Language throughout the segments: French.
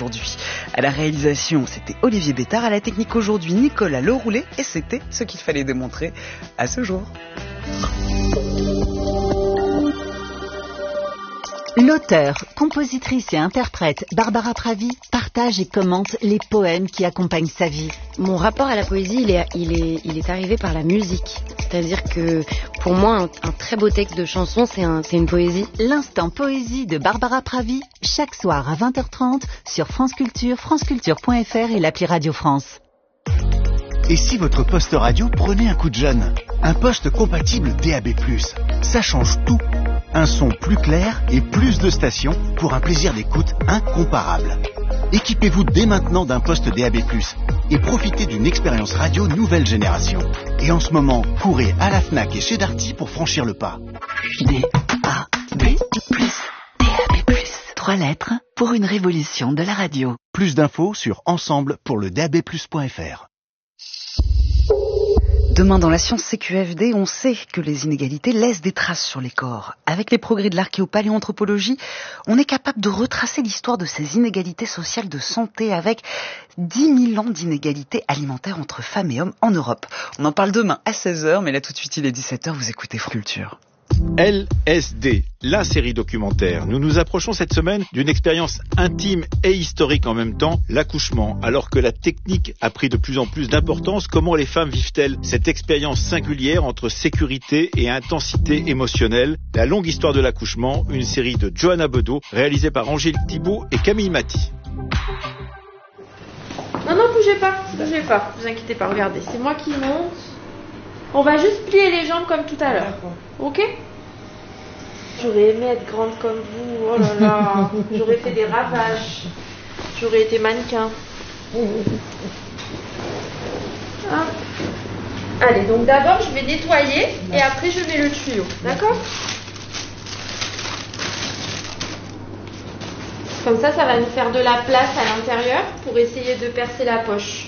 aujourd'hui. À la réalisation, c'était Olivier Bétard, à la technique aujourd'hui, Nicolas Leroulet, et c'était ce qu'il fallait démontrer à ce jour. L'auteure, compositrice et interprète Barbara Pravi partage et commente les poèmes qui accompagnent sa vie. Mon rapport à la poésie, il est arrivé par la musique. C'est-à-dire que pour moi, un très beau texte de chanson, c'est une poésie. L'instant poésie de Barbara Pravi, chaque soir à 20h30 sur France Culture, franceculture.fr et l'appli Radio France. Et si votre poste radio prenait un coup de jeune? Un poste compatible DAB+. Ça change tout. Un son plus clair et plus de stations pour un plaisir d'écoute incomparable. Équipez-vous dès maintenant d'un poste DAB+, et profitez d'une expérience radio nouvelle génération. Et en ce moment, courez à la Fnac et chez Darty pour franchir le pas. DAB+, DAB+. 3 lettres pour une révolution de la radio. Plus d'infos sur ensemble pour le DAB+.fr. Demain dans la science CQFD, on sait que les inégalités laissent des traces sur les corps. Avec les progrès de l'archéopaléanthropologie, on est capable de retracer l'histoire de ces inégalités sociales de santé avec 10 000 ans d'inégalités alimentaires entre femmes et hommes en Europe. On en parle demain à 16h, mais là tout de suite il est 17h, vous écoutez France Culture. LSD, la série documentaire. Nous nous approchons cette semaine d'une expérience intime et historique en même temps, l'accouchement. Alors que la technique a pris de plus en plus d'importance, comment les femmes vivent-elles cette expérience singulière entre sécurité et intensité émotionnelle? La longue histoire de l'accouchement, une série de Johanna Bedeau, réalisée par Angélique Thibault et Camille Maty. Non, bougez pas, vous inquiétez pas, regardez, c'est moi qui monte. On va juste plier les jambes comme tout à l'heure, ok? J'aurais aimé être grande comme vous, oh là là, j'aurais fait des ravages, j'aurais été mannequin. Hop. Allez, donc d'abord je vais nettoyer et après je mets le tuyau, d'accord? Comme ça va nous faire de la place à l'intérieur pour essayer de percer la poche.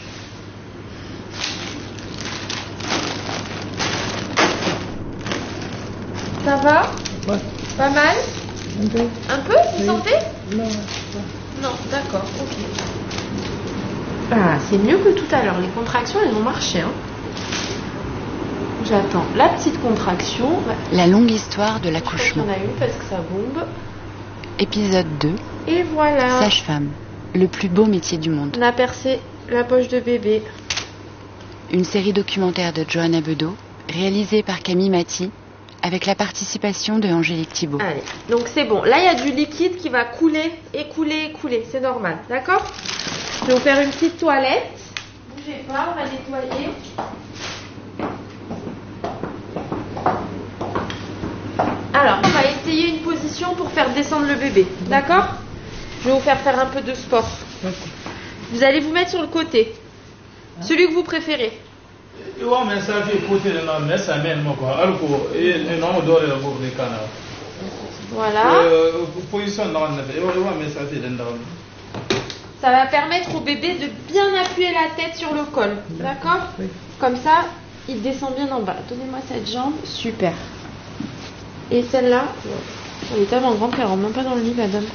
Ça va? Ouais. Pas mal? Un peu. Un peu? Vous sentez? Non. Non, d'accord, ok. Ah, c'est mieux que tout à l'heure. Les contractions, elles ont marché, hein. J'attends la petite contraction. La longue histoire de l'accouchement. Il y en a une parce que ça bombe. Épisode 2. Et voilà. Sage-femme, le plus beau métier du monde. On a percé la poche de bébé. Une série documentaire de Johanna Bedeau, réalisée par Camille Maty, avec la participation de Angélique Thibault. Allez, donc c'est bon. Là, il y a du liquide qui va couler. C'est normal, d'accord? Je vais vous faire une petite toilette. Bougez pas, on va nettoyer. Alors, on va essayer une position pour faire descendre le bébé, d'accord? Je vais vous faire un peu de sport. Vous allez vous mettre sur le côté. Celui que vous préférez. Voilà. Ça va permettre au bébé de bien appuyer la tête sur le col, d'accord? Comme ça, il descend bien en bas. Donnez-moi cette jambe, super. Et celle-là, elle est tellement grande qu'elle rentre même pas dans le lit, madame.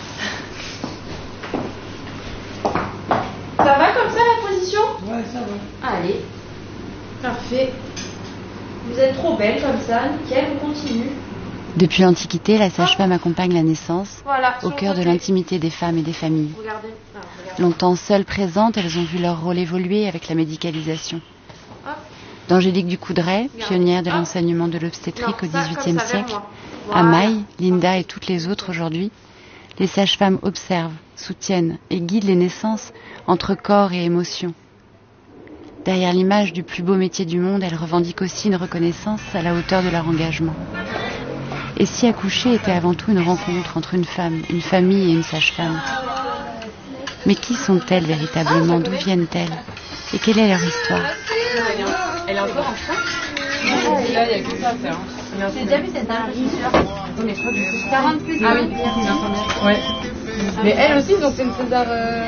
Ça va comme ça la position? Ouais, ça va. Allez, parfait. Vous êtes trop belle comme ça, nickel, on continue. Depuis l'Antiquité, la sage-femme accompagne la naissance Voilà, au cœur de l'intimité des femmes et des familles. Regardez. Longtemps seules présentes, elles ont vu leur rôle évoluer avec la médicalisation. Hop. D'Angélique Ducoudray, pionnière de l'enseignement de l'obstétrique au XVIIIe siècle, à Maï, Linda et toutes les autres aujourd'hui, les sages-femmes observent, soutiennent et guident les naissances entre corps et émotions. Derrière l'image du plus beau métier du monde, elles revendiquent aussi une reconnaissance à la hauteur de leur engagement. Et si accoucher était avant tout une rencontre entre une femme, une famille et une sage-femme? Mais qui sont-elles véritablement? D'où viennent-elles? Et quelle est leur histoire? Elle est encore en France? Là, il n'y a que ça à faire. J'ai déjà vu cette dame. Mais je crois que c'est 40 plus. Ah oui, ouais. Mais elle aussi, donc c'est une César.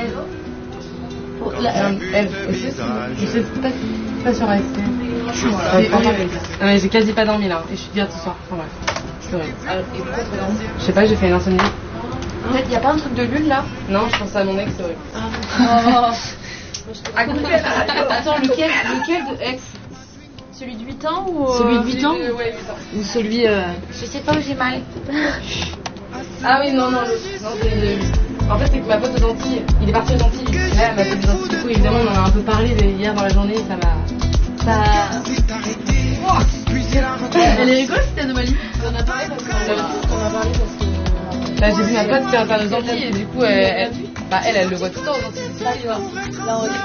Elle aussi, je sais pas sur AST. J'ai quasi pas dormi là, et je suis bien ce soir. Enfin bref, c'est horrible. Je sais pas, j'ai fait une insomnie. En fait, il n'y a pas un truc de lune là? Non, je pense à mon ex, c'est vrai. Attends, lequel de ex? Celui de 8 ans ou... Celui de 8 ans ouais, 8 ans. Ou celui... Je sais pas où j'ai mal. Ah oui, non, l'autre. Non, c'est... En fait, c'est que ma pote aux Antilles, il est parti aux Antilles. Là, elle m'a fait des Antilles. Du coup, évidemment, on en a un peu parlé hier dans la journée. Ça m'a... Elle est rigolo cette anomalie. On en a parlé parce que... Bah, j'ai vu ma pote faire aux Antilles et du coup, elle le voit tout le temps aux Antilles.